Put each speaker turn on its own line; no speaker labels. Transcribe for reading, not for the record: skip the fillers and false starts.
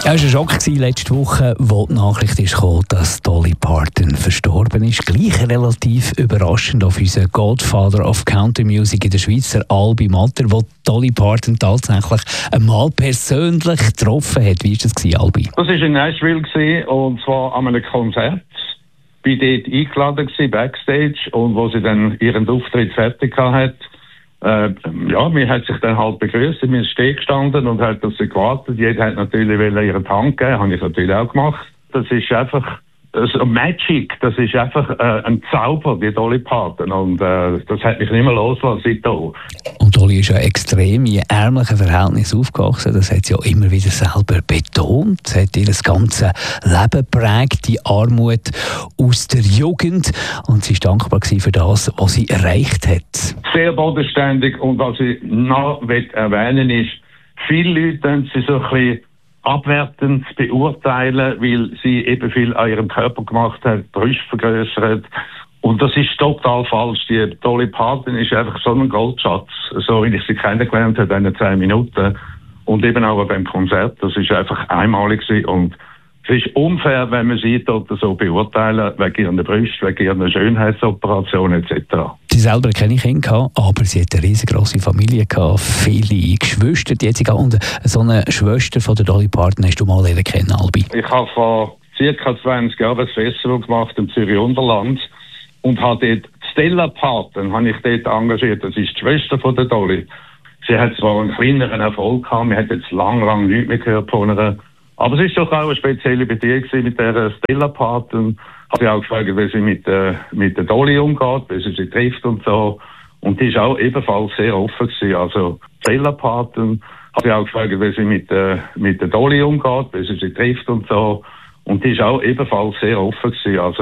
Ja, es war ein Schock letzte Woche, wo die Nachricht ist gekommen, dass Dolly Parton verstorben ist. Gleich relativ überraschend auf unseren Godfather of Country Music in der Schweiz, der Albi Matter, wo Dolly Parton tatsächlich einmal persönlich getroffen hat. Wie war das, Albi?
Das war in Nashville und zwar an einem Konzert. Ich war dort eingeladen backstage, und wo sie dann ihren Auftritt fertig hatte, man hat sich dann halt begrüßt, wir sind stehen gestanden und hat auf sie gewartet. Jeder hat natürlich ihre Hand geben, habe ich natürlich auch gemacht. Das ist einfach Magic, das ist einfach ein Zauber, die Dolly Parton, und das hat mich nicht mehr losgelassen seitdem.
Und Dolly ist ja extrem in ärmlichen Verhältnissen aufgewachsen, das hat sie ja immer wieder selber betont. Sie hat ihr ganzes Leben geprägt, die Armut aus der Jugend, und sie ist dankbar für das, was sie erreicht hat.
Sehr bodenständig, und was ich noch erwähnen will, ist, viele Leute sie so ein bisschen abwertend beurteilen, weil sie eben viel an ihrem Körper gemacht hat, Brüste vergrößert. Und das ist total falsch. Die Dolly Parton ist einfach so ein Goldschatz, so wie ich sie kennengelernt habe in 10 Minuten. Und eben auch beim Konzert, das ist einfach einmalig gewesen. Und es ist unfair, wenn man sie dort so beurteilen, wegen ihren Brüsten, wegen ihrer Schönheitsoperation etc.
Sie selber keine Kinder, aber sie hat eine riesengroße Familie gehabt, viele Geschwister. Und so eine Schwester von der Dolly Parton hast du mal kennen, Albi?
Ich habe vor ca. 20 Jahren ein Festival gemacht im Zürich Unterland und habe dort Stella Parton habe ich dort engagiert. Das ist die Schwester von der Dolly. Sie hat zwar einen kleineren Erfolg gehabt, wir haben jetzt lange nichts mehr gehört von ihr. Aber es ist doch auch eine spezielle Beziehung mit der Stella Parton. Habe ich auch gefragt, wie sie mit der Dolly umgeht, wie sie trifft und so. Und die ist auch ebenfalls sehr offen gewesen. Also Stella Parton, habe ich auch gefragt, wie sie mit der Dolly umgeht, wie sie trifft und so. Und die ist auch ebenfalls sehr offen gewesen. Also